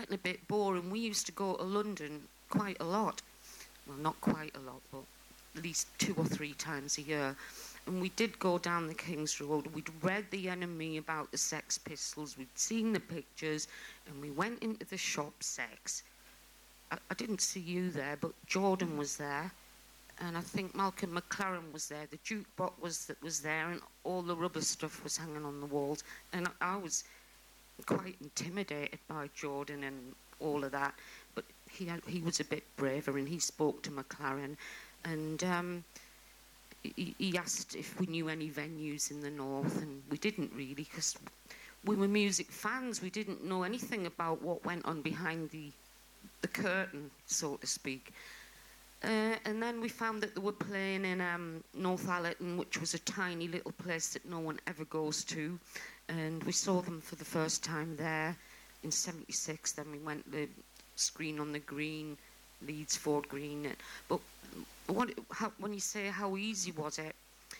getting a bit boring. We used to go to London quite a lot. Well, not quite a lot, but at least 2 or 3 times a year. And we did go down the King's Road. We'd read The Enemy about the Sex Pistols. We'd seen the pictures. And we went into the shop, Sex. I didn't see you there, but Jordan was there. And I think Malcolm McLaren was there. The jukebox was there, and all the rubber stuff was hanging on the walls. And I was quite intimidated by Jordan and all of that. But he was a bit braver, and he spoke to McLaren. And he asked if we knew any venues in the north, and we didn't really, because we were music fans. We didn't know anything about what went on behind the curtain, so to speak. And then we found that they were playing in Northallerton, which was a tiny little place that no one ever goes to. And we saw them for the first time there in 76. Then we went to screen on the Green, Leeds Ford Green. But when you say how easy was it,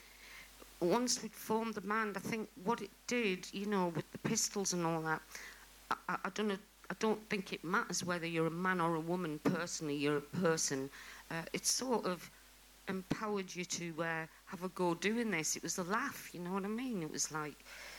once we'd formed the band, I think what it did, with the Pistols and all that, I don't think it matters whether you're a man or a woman. Personally, you're a person. It sort of empowered you to have a go doing this. It was a laugh, you know what I mean? It was like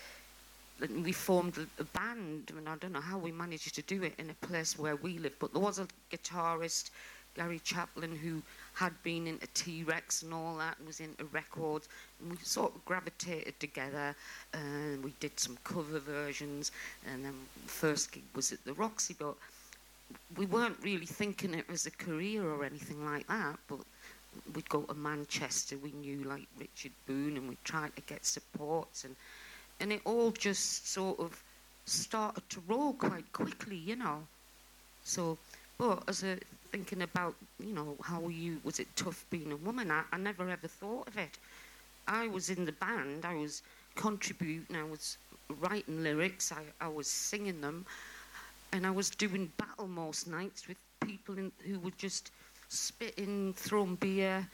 we formed a band, and I don't know how we managed to do it in a place where we live, but there was a guitarist, Gary Chaplin, who had been into T-Rex and all that, and was into records, and we sort of gravitated together, and we did some cover versions, and then the first gig was at the Roxy, but we weren't really thinking it was a career or anything like that. But we'd go to Manchester, we knew like Richard Boone, and we tried to get supports, and it all just sort of started to roll quite quickly, So, but as a thinking about, how was it tough being a woman? I never ever thought of it. I was in the band, I was contributing, I was writing lyrics, I was singing them, and I was doing battle most nights with people who were just spitting, throwing beer.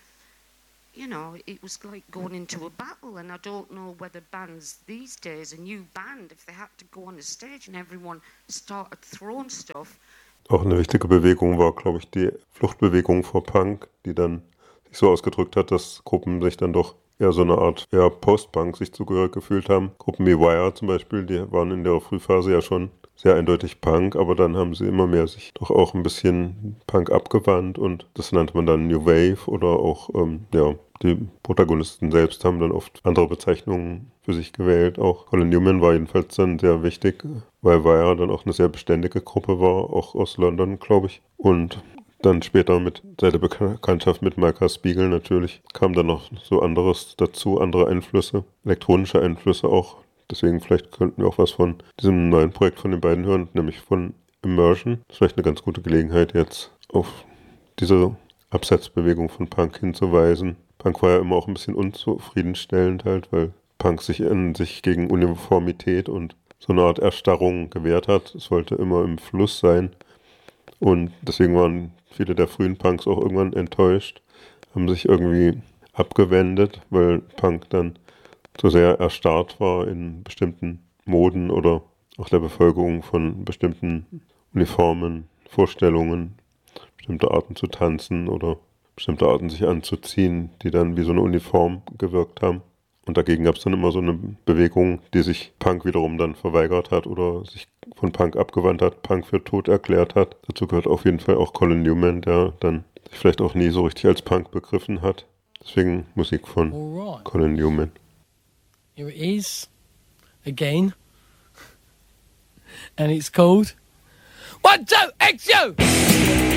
It was like going into a battle, and I don't know whether bands these days, a new band, if they had to go on the stage and everyone started throwing stuff. Auch eine wichtige Bewegung war, glaube ich, die Fluchtbewegung vor Punk, die dann sich so ausgedrückt hat, dass Gruppen sich dann doch eher so eine Art Post-Punk sich zugehörig gefühlt haben. Gruppen wie Wire zum Beispiel, die waren in der Frühphase ja schon sehr eindeutig Punk, aber dann haben sie immer mehr sich doch auch ein bisschen Punk abgewandt, und das nannte man dann New Wave, oder auch, die Protagonisten selbst haben dann oft andere Bezeichnungen für sich gewählt. Auch Colin Newman war jedenfalls dann sehr wichtig, weil Wire dann auch eine sehr beständige Gruppe war, auch aus London, glaube ich. Und dann später seit der Bekanntschaft mit Micah Spiegel natürlich kam dann noch so anderes dazu, andere Einflüsse, elektronische Einflüsse auch. Deswegen vielleicht könnten wir auch was von diesem neuen Projekt von den beiden hören, nämlich von Immersion. Das ist vielleicht eine ganz gute Gelegenheit, jetzt auf diese Absetzbewegung von Punk hinzuweisen. Punk war ja immer auch ein bisschen unzufriedenstellend halt, weil Punk sich gegen Uniformität und so eine Art Erstarrung gewehrt hat. Es wollte immer im Fluss sein. Und deswegen waren viele der frühen Punks auch irgendwann enttäuscht, haben sich irgendwie abgewendet, weil Punk dann so sehr erstarrt war in bestimmten Moden oder auch der Bevölkerung von bestimmten Uniformen, Vorstellungen, bestimmte Arten zu tanzen oder bestimmte Arten sich anzuziehen, die dann wie so eine Uniform gewirkt haben. Und dagegen gab es dann immer so eine Bewegung, die sich Punk wiederum dann verweigert hat oder sich von Punk abgewandt hat, Punk für tot erklärt hat. Dazu gehört auf jeden Fall auch Colin Newman, der dann sich vielleicht auch nie so richtig als Punk begriffen hat. Deswegen Musik von Colin Newman. Here it is, again, and it's called 1, 2, XU!